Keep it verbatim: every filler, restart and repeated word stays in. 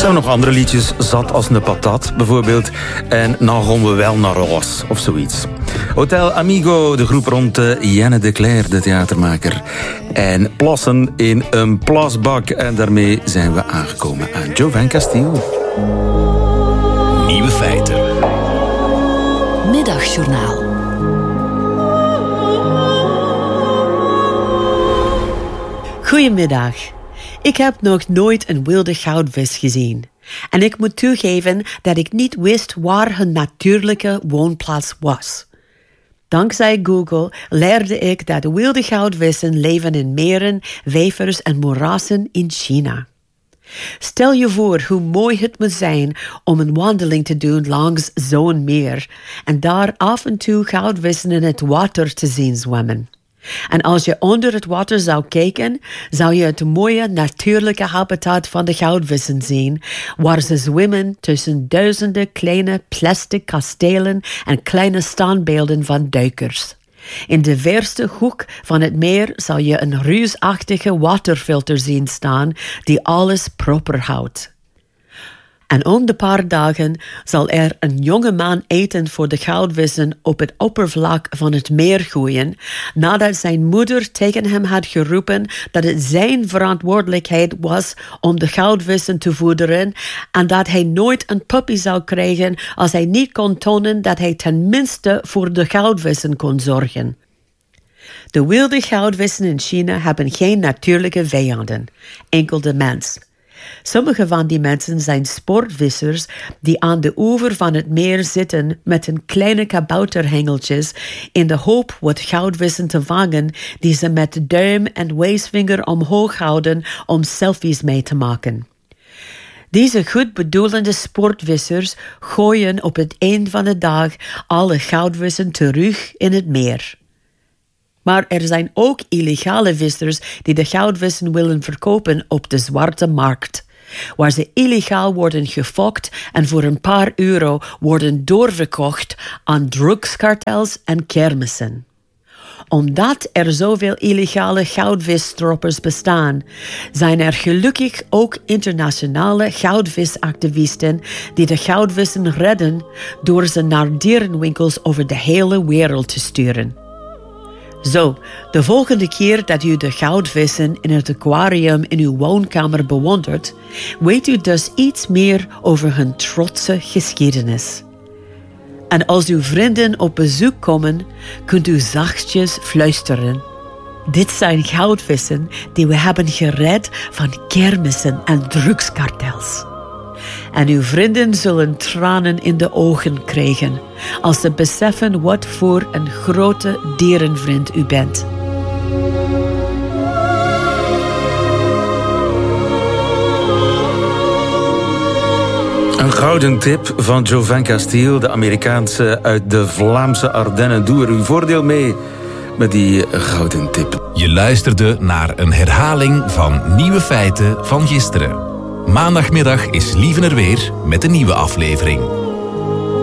Zijn nog andere liedjes, Zat als een patat bijvoorbeeld. En Nou gaan we wel naar huis, of zoiets. Hotel Amigo, de groep rond uh, Jenne de Cler, de theatermaker. En plassen in een plasbak. En daarmee zijn we aangekomen aan Jovan Castile. Nieuwe feiten. Middagjournaal. Goedemiddag. Ik heb nog nooit een wilde goudvis gezien. En ik moet toegeven dat ik niet wist waar hun natuurlijke woonplaats was. Dankzij Google leerde ik dat wilde goudvissen leven in meren, vijvers en moerassen in China. Stel je voor hoe mooi het moet zijn om een wandeling te doen langs zo'n meer en daar af en toe goudvissen in het water te zien zwemmen. En als je onder het water zou kijken, zou je het mooie natuurlijke habitat van de goudvissen zien, waar ze zwemmen tussen duizenden kleine plastic kastelen en kleine standbeelden van duikers. In de verste hoek van het meer zal je een reusachtige waterfilter zien staan die alles proper houdt. En om de paar dagen zal er een jonge man eten voor de goudvissen op het oppervlak van het meer gooien, nadat zijn moeder tegen hem had geroepen dat het zijn verantwoordelijkheid was om de goudvissen te voederen en dat hij nooit een puppy zou krijgen als hij niet kon tonen dat hij tenminste voor de goudvissen kon zorgen. De wilde goudvissen in China hebben geen natuurlijke vijanden, enkel de mens. Sommige van die mensen zijn sportvissers die aan de oever van het meer zitten met hun kleine kabouterhengeltjes in de hoop wat goudvissen te vangen die ze met de duim en wijsvinger omhoog houden om selfies mee te maken. Deze goed bedoelende sportvissers gooien op het eind van de dag alle goudvissen terug in het meer. Maar er zijn ook illegale vissers die de goudvissen willen verkopen op de zwarte markt, waar ze illegaal worden gefokt en voor een paar euro worden doorverkocht aan drugskartels en kermissen. Omdat er zoveel illegale goudvisstroppers bestaan, zijn er gelukkig ook internationale goudvisactivisten die de goudvissen redden door ze naar dierenwinkels over de hele wereld te sturen. Zo, de volgende keer dat u de goudvissen in het aquarium in uw woonkamer bewondert, weet u dus iets meer over hun trotse geschiedenis. En als uw vrienden op bezoek komen, kunt u zachtjes fluisteren. Dit zijn goudvissen die we hebben gered van kermissen en drugskartels. En uw vrienden zullen tranen in de ogen krijgen als ze beseffen wat voor een grote dierenvriend u bent. Een gouden tip van Jovan Castile, de Amerikaanse uit de Vlaamse Ardennen. Doe er uw voordeel mee met die gouden tip. Je luisterde naar een herhaling van Nieuwe Feiten van gisteren. Maandagmiddag is Lieven er weer met een nieuwe aflevering.